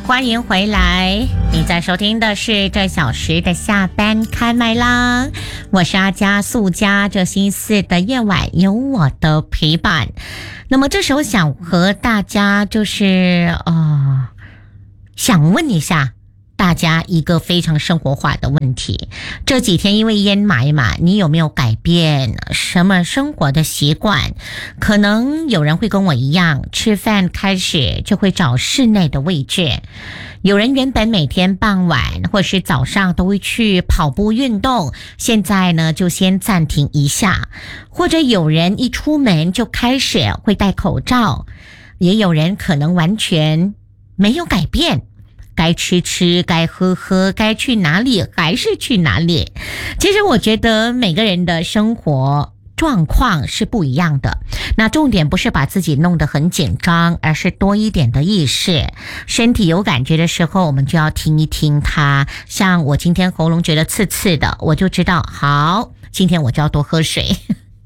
欢迎回来，你在收听的是这小时的下班开麦啦，我是阿佳素佳，这星期四的夜晚有我的陪伴。那么这时候想和大家想问一下大家一个非常生活化的问题，这几天因为烟霾嘛，你有没有改变什么生活的习惯？可能有人会跟我一样，吃饭开始就会找室内的位置，有人原本每天傍晚或是早上都会去跑步运动，现在呢就先暂停一下，或者有人一出门就开始会戴口罩，也有人可能完全没有改变，该吃吃，该喝喝，该去哪里还是去哪里。其实我觉得每个人的生活状况是不一样的，那重点不是把自己弄得很紧张，而是多一点的意识。身体有感觉的时候，我们就要听一听它。像我今天喉咙觉得刺刺的，我就知道好，今天我就要多喝水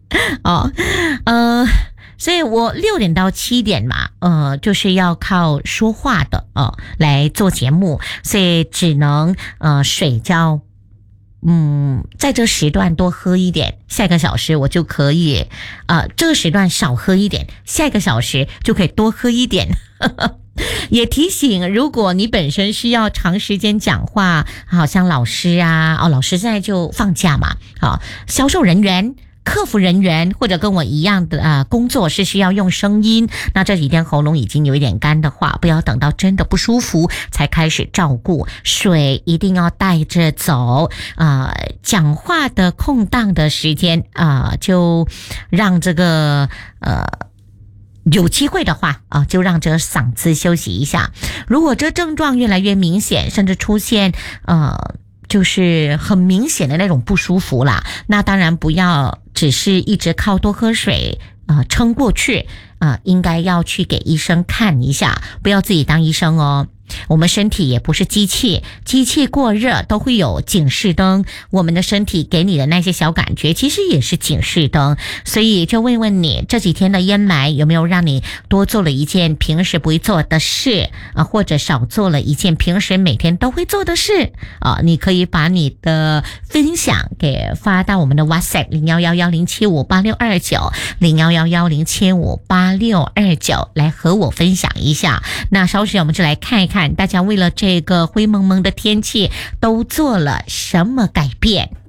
所以我6点到7点嘛，就是要靠说话的来做节目，所以只能水就在这时段多喝一点，下个小时我就可以这个时段少喝一点，下个小时就可以多喝一点也提醒，如果你本身需要长时间讲话，好像老师啊，老师现在就放假嘛，销售人员、客服人员或者跟我一样的工作是需要用声音，那这几天喉咙已经有一点干的话，不要等到真的不舒服才开始照顾，水一定要带着走，讲话的空档的时间就让这个有机会的话就让这嗓子休息一下。如果这症状越来越明显，甚至出现就是很明显的那种不舒服啦，那当然不要只是一直靠多喝水撑过去应该要去给医生看一下，不要自己当医生哦。我们身体也不是机器，机器过热都会有警示灯，我们的身体给你的那些小感觉其实也是警示灯。所以就问问你，这几天的烟霾有没有让你多做了一件平时不会做的事或者少做了一件平时每天都会做的事你可以把你的分享给发到我们的 WhatsApp 0111075869 0111075869来和我分享一下。那稍时我们就来看一看大家为了这个灰蒙蒙的天气都做了什么改变。